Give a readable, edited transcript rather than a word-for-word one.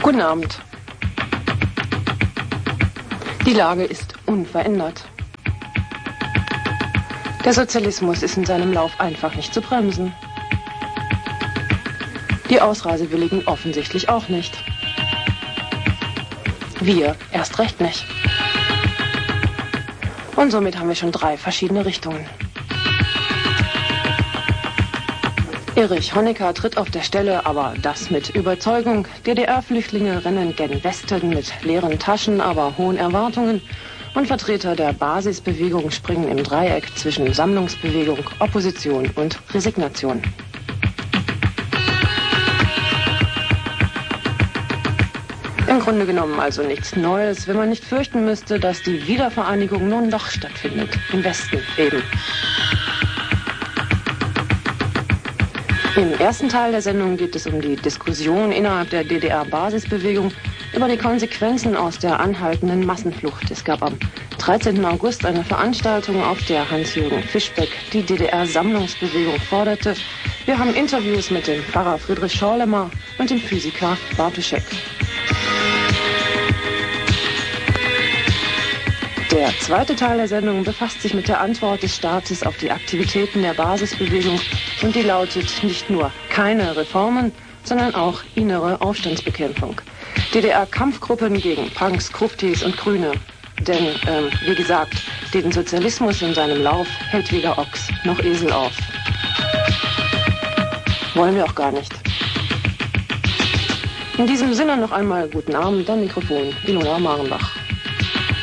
Guten Abend. Die Lage ist unverändert. Der Sozialismus ist in seinem Lauf einfach nicht zu bremsen. Die Ausreisewilligen offensichtlich auch nicht. Wir erst recht nicht. Und somit haben wir schon 3 verschiedene Richtungen. Erich Honecker tritt auf der Stelle, aber das mit Überzeugung. DDR-Flüchtlinge rennen gen Westen mit leeren Taschen, aber hohen Erwartungen. Und Vertreter der Basisbewegung springen im Dreieck zwischen Sammlungsbewegung, Opposition und Resignation. Im Grunde genommen also nichts Neues, wenn man nicht fürchten müsste, dass die Wiedervereinigung nun doch stattfindet. Im Westen eben. Im ersten Teil der Sendung geht es um die Diskussion innerhalb der DDR-Basisbewegung über die Konsequenzen aus der anhaltenden Massenflucht. Es gab am 13. August eine Veranstaltung, auf der Hans-Jürgen Fischbeck die DDR-Sammlungsbewegung forderte. Wir haben Interviews mit dem Pfarrer Friedrich Schorlemmer und dem Physiker Bartuschek. Der zweite Teil der Sendung befasst sich mit der Antwort des Staates auf die Aktivitäten der Basisbewegung und die lautet nicht nur keine Reformen, sondern auch innere Aufstandsbekämpfung. DDR-Kampfgruppen gegen Punks, Kruftis und Grüne. Denn, wie gesagt, den Sozialismus in seinem Lauf hält weder Ochs noch Esel auf. Wollen wir auch gar nicht. In diesem Sinne noch einmal guten Abend, am Mikrofon Ilona Marenbach.